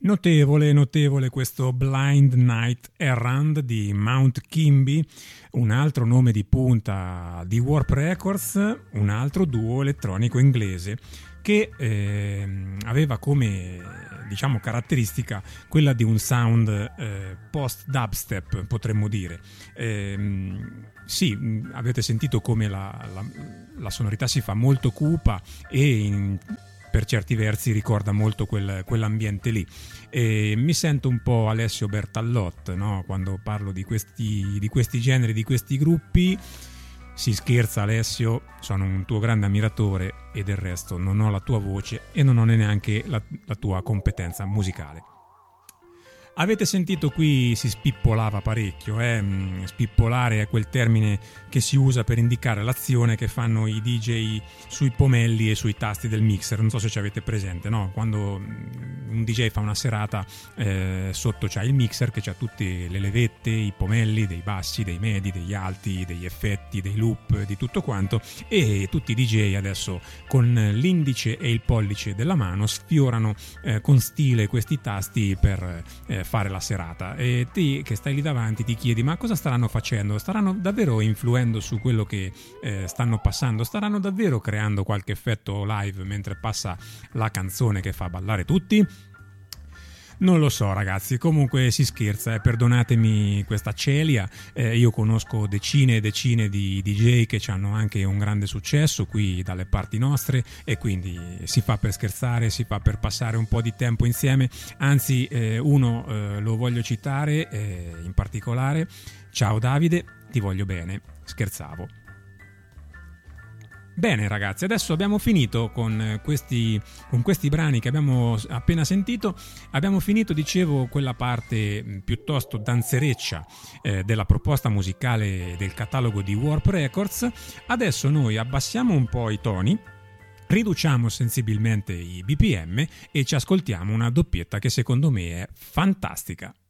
Notevole questo Blind Night Errand di Mount Kimby, un altro nome di punta di Warp Records, un altro duo elettronico inglese che aveva come, diciamo, caratteristica quella di un sound post-dubstep, potremmo dire. Sì, avete sentito come la sonorità si fa molto cupa e per certi versi ricorda molto quell'ambiente lì. Mi sento un po' Alessio Bertallot, no? Quando parlo di questi generi, di questi gruppi. Si scherza, Alessio, sono un tuo grande ammiratore e del resto non ho la tua voce e non ho neanche la tua competenza musicale. Avete sentito, qui si spippolava parecchio, spippolare è quel termine che si usa per indicare l'azione che fanno i DJ sui pomelli e sui tasti del mixer. Non so se ci avete presente, no? Quando un DJ fa una serata, sotto c'ha il mixer che c'ha tutte le levette, i pomelli, dei bassi, dei medi, degli alti, degli effetti, dei loop, di tutto quanto, e tutti i DJ adesso con l'indice e il pollice della mano sfiorano con stile questi tasti per fare la serata, e te che stai lì davanti ti chiedi: ma cosa staranno facendo? Staranno davvero influendo su quello che stanno passando? Staranno davvero creando qualche effetto live mentre passa la canzone che fa ballare tutti? Non lo so, ragazzi, comunque si scherza, perdonatemi questa celia. Io conosco decine e decine di DJ che hanno anche un grande successo qui dalle parti nostre, e quindi si fa per scherzare, si fa per passare un po' di tempo insieme. Anzi, uno lo voglio citare in particolare. Ciao Davide, ti voglio bene, scherzavo. Bene ragazzi, adesso abbiamo finito con questi brani che abbiamo appena sentito. Abbiamo finito, dicevo, quella parte piuttosto danzereccia della proposta musicale del catalogo di Warp Records. Adesso noi abbassiamo un po' i toni, riduciamo sensibilmente i BPM e ci ascoltiamo una doppietta che secondo me è fantastica.